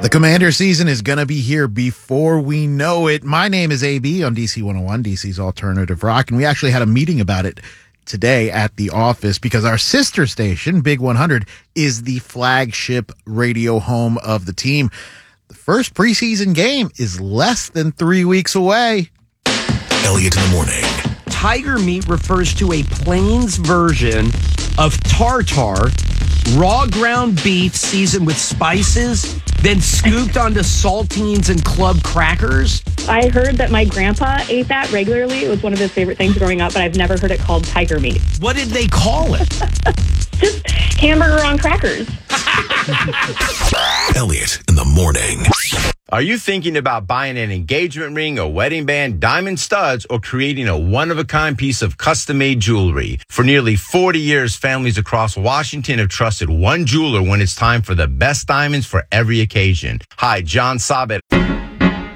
The Commander season is going to be here before we know it. My name is AB on DC 101, DC's Alternative Rock, and we actually had a meeting about it today at the office because our sister station, Big 100, is the flagship radio home of the team. The first preseason game is less than 3 weeks away. Elliot in the morning. Tiger meat refers to a Plains version of tartare, raw ground beef seasoned with spices, then scooped onto saltines and club crackers. I heard that my grandpa ate that regularly. It was one of his favorite things growing up, but I've never heard it called tiger meat. What did they call it? Just hamburger on crackers. Elliot in the morning. Are you thinking about buying an engagement ring, a wedding band, diamond studs, or creating a one-of-a-kind piece of custom-made jewelry? For nearly 40 years, families across Washington have trusted one jeweler when it's time for the best diamonds for every occasion. Hi, John Sabet.